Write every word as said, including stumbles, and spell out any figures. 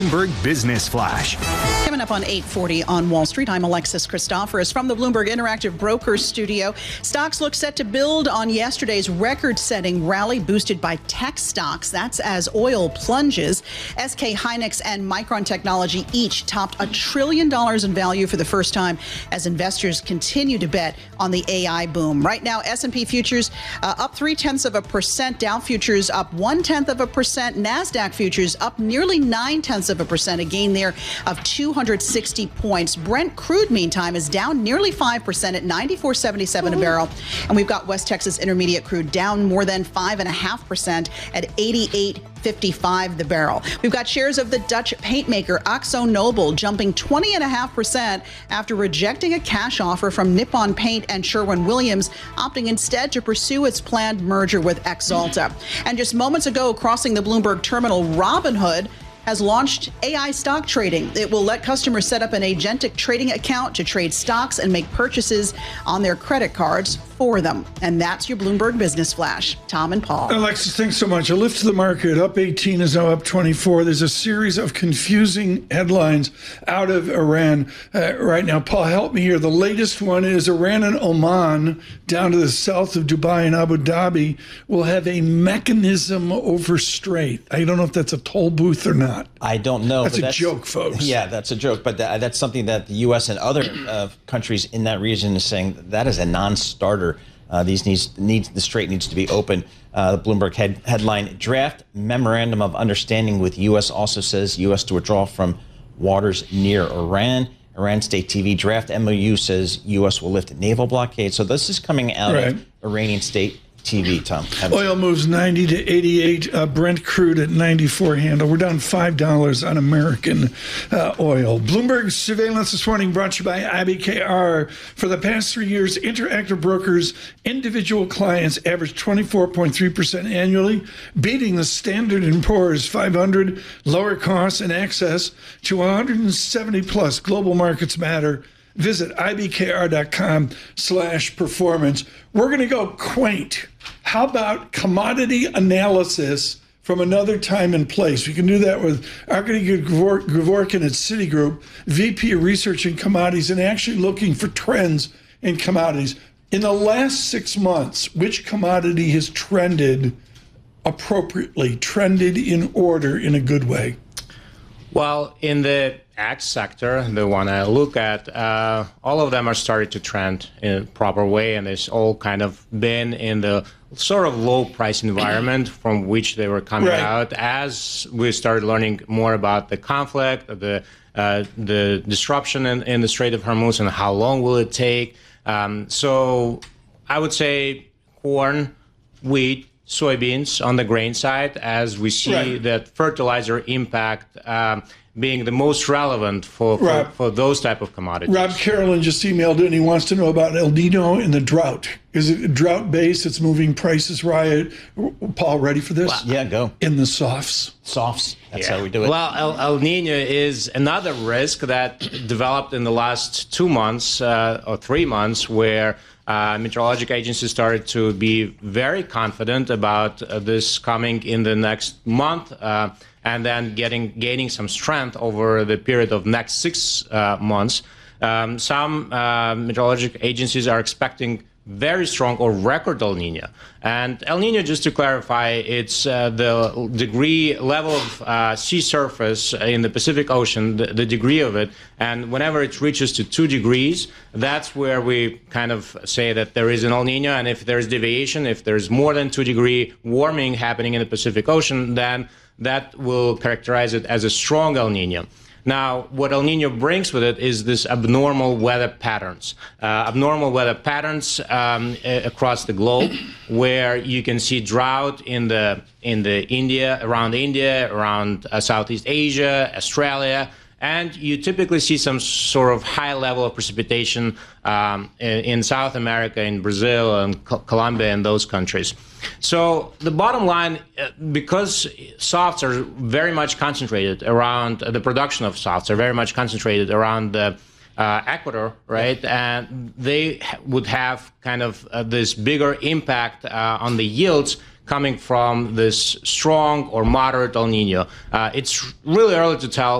Bloomberg Business Flash. Coming up on eight forty on Wall Street, I'm Alexis Christoforous from the Bloomberg Interactive Brokers studio. Stocks look set to build on yesterday's record-setting rally boosted by tech stocks. That's as oil plunges. S K Hynix and Micron Technology each topped a trillion dollars in value for the first time as investors continue to bet on the A I boom. Right now, S and P futures uh, up three-tenths of a percent. Dow futures up one-tenth of a percent. NASDAQ futures up nearly nine-tenths of a percent, a gain there of two hundred sixty points. Brent crude, meantime, is down nearly five percent at ninety-four seventy-seven a barrel. And we've got West Texas Intermediate crude down more than five point five percent at eighty-eight fifty-five the barrel. We've got shares of the Dutch paint maker Akzo Nobel jumping twenty point five percent after rejecting a cash offer from Nippon Paint and Sherwin-Williams, opting instead to pursue its planned merger with Axalta. And just moments ago, crossing the Bloomberg terminal, Robinhood has launched A I stock trading. It will let customers set up an agentic trading account to trade stocks and make purchases on their credit cards for them. And that's your Bloomberg Business Flash. Tom and Paul. Alexis, thanks so much. A lift to the market. Up eighteen is now up twenty-four. There's a series of confusing headlines out of Iran uh, right now. Paul, help me here. The latest one is Iran and Oman, down to the south of Dubai and Abu Dhabi, will have a mechanism over strait. I don't know if that's a toll booth or not. I don't know. That's but a that's, joke, folks. Yeah, that's a joke. But that, that's something that the U S and other uh, countries in that region is saying that is a non-starter. Uh, these needs, needs the strait needs to be open. Uh, the Bloomberg head, headline: Draft memorandum of understanding with U S also says U S to withdraw from waters near Iran. Iran State T V draft M O U says U S will lift naval blockade. So this is coming out right. of Iranian State T V, Tom. Oil moves ninety to eighty-eight. Uh, Brent crude at ninety-four handle. We're down five dollars on American uh, oil. Bloomberg surveillance this morning brought to you by I B K R. For the past three years, Interactive Brokers individual clients averaged twenty-four point three percent annually, beating the Standard and Poor's five hundred, lower costs and access to one hundred seventy plus global markets matter. Visit ibkr.com slash performance. We're going to go quaint. How about commodity analysis from another time and place? We can do that with Arkady Gavorkin at Citigroup, V P of Research in Commodities, and actually looking for trends in commodities. In the last six months, which commodity has trended appropriately, trended in order in a good way? Well, in the ag sector, the one I look at, uh, all of them are starting to trend in a proper way, and it's all kind of been in the sort of low price environment from which they were coming right. out as we started learning more about the conflict, the uh, the disruption in, in the Strait of Hormuz, and how long will it take. Um, so I would say corn, wheat, soybeans on the grain side, as we see right. that fertilizer impact um, being the most relevant for, for, Rob, for those type of commodities. Rob Carolyn just emailed in. He wants to know about El Nino and the drought. Is it drought-based? It's moving prices right. Paul, ready for this? Well, yeah, go. In the softs. Softs. That's yeah. how we do it. Well, El, El Nino is another risk that developed in the last two months uh, or three months where Uh, meteorological agencies started to be very confident about uh, this coming in the next month uh, and then getting gaining some strength over the period of next six uh, months. Um, some uh, meteorological agencies are expecting very strong or record El Nino. And El Nino, just to clarify, it's uh, the degree level of uh, sea surface in the Pacific Ocean, the, the degree of it. And whenever it reaches to two degrees, that's where we kind of say that there is an El Nino. And if there's deviation, if there's more than two degree warming happening in the Pacific Ocean, then that will characterize it as a strong El Nino. Now, what El Nino brings with it is this abnormal weather patterns, uh, abnormal weather patterns um, across the globe, where you can see drought in the in the India, around India, around uh, Southeast Asia, Australia, and you typically see some sort of high level of precipitation um, in, in South America, in Brazil, and Co Colombia, and those countries. So the bottom line, because softs are very much concentrated around the production of softs are very much concentrated around the uh, Ecuador, right? And they would have kind of uh, this bigger impact uh, on the yields coming from this strong or moderate El Nino. Uh, it's really early to tell